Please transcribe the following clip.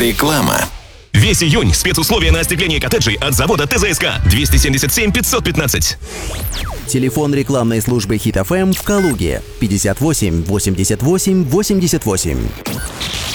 Реклама. Весь июнь спецусловия на остекление коттеджей от завода ТЗСК 277 515. Телефон рекламной службы Hit FM в Калуге 58 88 88.